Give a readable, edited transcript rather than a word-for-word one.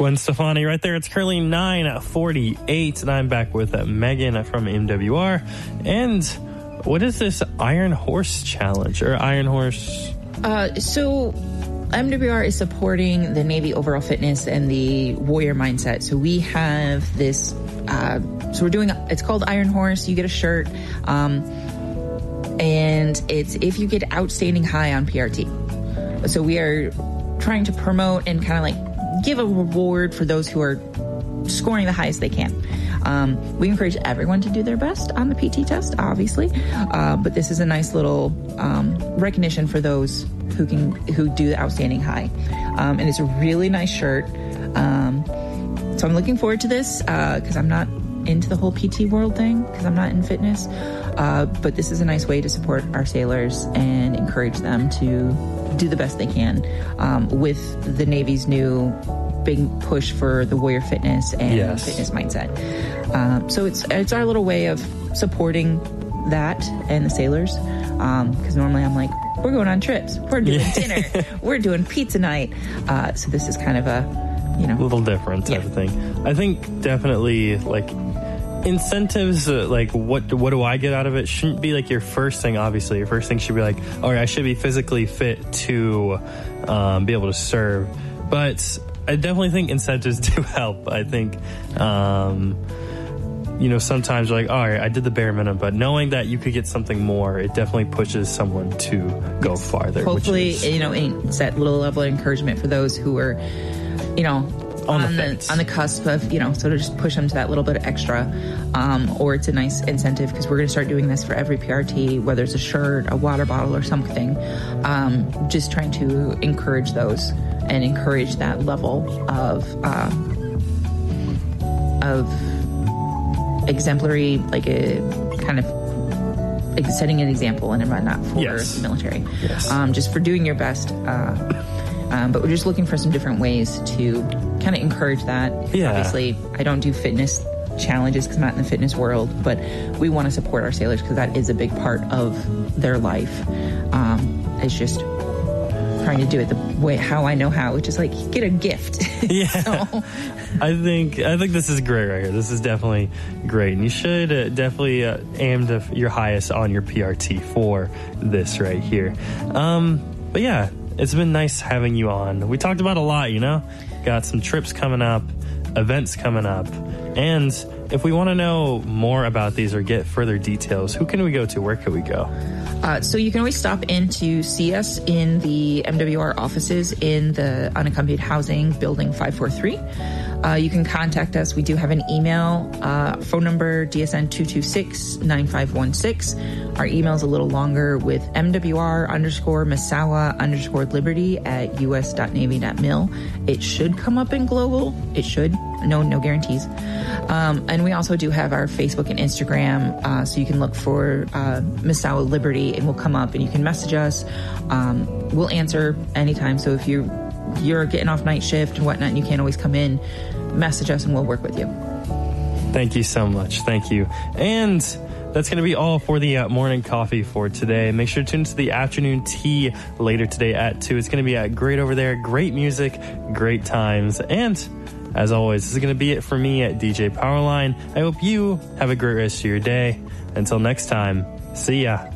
Gwen Stefani right there. It's currently 9:48, and I'm back with Megan from MWR. And what is this Iron Horse Challenge, or Iron Horse? So MWR is supporting the Navy overall fitness and the warrior mindset. So we have this, so we're doing, it's called Iron Horse. You get a shirt, and it's if you get outstanding high on PRT. So we are trying to promote and kind of like give a reward for those who are scoring the highest they can. We encourage everyone to do their best on the PT test, obviously, but this is a nice little recognition for those who do the outstanding high, and it's a really nice shirt. So I'm looking forward to this because I'm not into the whole PT world thing because I'm not in fitness, but this is a nice way to support our sailors and encourage them to do the best they can with the Navy's new big push for the warrior fitness and fitness mindset. So it's our little way of supporting that and the sailors, because normally I'm like, we're going on trips, we're doing dinner, we're doing pizza night. So this is kind of a, little different type of thing. I think definitely like incentives, like what do I get out of it, shouldn't be like your first thing. Obviously your first thing should be like, all right, I should be physically fit to be able to serve. But I definitely think incentives do help. I think sometimes you're like, all right, I did the bare minimum, but knowing that you could get something more, it definitely pushes someone to go farther. Hopefully, it's that little level of encouragement for those who are on the cusp of, sort of just push them to that little bit of extra, or it's a nice incentive because we're going to start doing this for every PRT, whether it's a shirt, a water bottle, or something. Just trying to encourage those and encourage that level of exemplary, like a kind of like setting an example and whatnot for the military. Just for doing your best. But we're just looking for some different ways to kind of encourage that. Obviously, I don't do fitness challenges because I'm not in the fitness world, but we want to support our sailors because that is a big part of their life. It's just trying to do it the way how I know how, which is like get a gift. So. I think this is great right here. This is definitely great, and you should definitely aim to your highest on your PRT for this right here. But yeah, it's been nice having you on. We talked about a lot, got some trips coming up, events coming up, and if we want to know more about these or get further details, who can we go to? Where can we go? So you can always stop in to see us in the MWR offices in the Unaccompanied Housing Building 543. You can contact us. We do have an email, phone number, DSN 226-9516. Our email is a little longer with MWR_Massawa_Liberty@us.navy.mil. It should come up in global. It should. No guarantees. And we also do have our Facebook and Instagram, so you can look for Massawa Liberty, and we'll come up, and you can message us. We'll answer anytime. So if you're getting off night shift and whatnot, and you can't always come in, message us, and we'll work with you. Thank you so much. Thank you. And that's going to be all for the morning coffee for today. Make sure to tune to the afternoon tea later today at 2. It's going to be great over there. Great music, great times. And as always, this is going to be it for me at DJ Powerline. I hope you have a great rest of your day. Until next time, see ya.